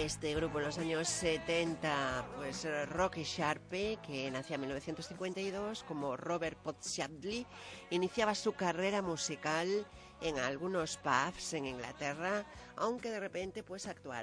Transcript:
este grupo en los años 70? Pues Rocky Sharpe, que nacía en 1952 como Robert Podshatley, iniciaba su carrera musical en algunos pubs en Inglaterra, aunque de repente pues actuara